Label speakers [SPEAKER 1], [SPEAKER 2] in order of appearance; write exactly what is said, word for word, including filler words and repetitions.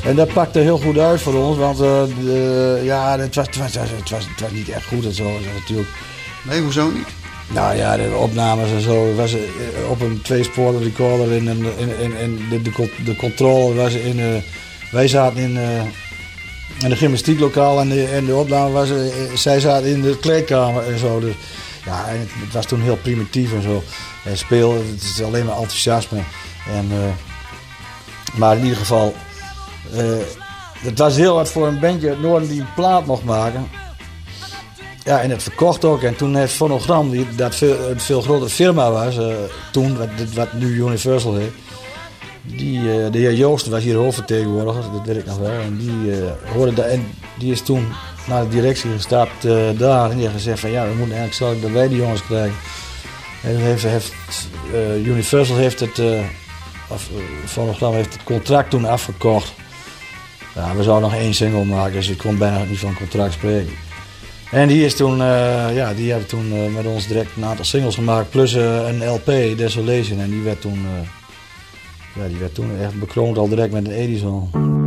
[SPEAKER 1] En dat pakte heel goed uit voor ons, want uh, de, ja, het was, het, was, het, was, het was niet echt goed en zo natuurlijk.
[SPEAKER 2] Nee, hoezo niet?
[SPEAKER 1] Nou ja, de opnames en zo, was op een tweespoor recorder in, in, in, in de, de, de controle was in, uh, wij zaten in, uh, in de gymnastieklokaal en de, en de opname was, uh, zij zaten in de kleedkamer en zo. Dus, ja, en het, het was toen heel primitief en zo. En speel, het is alleen maar enthousiasme. En, uh, maar in ieder geval, uh, het was heel wat voor een bandje uit Noorden die een plaat mocht maken. Ja, en het verkocht ook. En toen heeft Phonogram, die dat veel, een veel grotere firma was, uh, toen, wat, wat nu Universal heet, die, uh, de heer Joost was hier hoofdvertegenwoordiger, dat weet ik nog wel. En die, uh, hoorde dat, en die is toen naar de directie gestapt uh, daar en die heeft gezegd van ja, we moeten eigenlijk zorgen dat wij die jongens krijgen. En heeft, heeft, uh, Universal heeft het, uh, of uh, Phonogram heeft het contract toen afgekocht. Ja, we zouden nog één single maken, dus ik kon bijna niet van contract spreken. En die is toen, uh, ja, die hebben toen uh, met ons direct een aantal singles gemaakt, plus uh, een L P, Desolation. En die werd toen, uh, ja, die werd toen echt bekroond al direct met een Edison.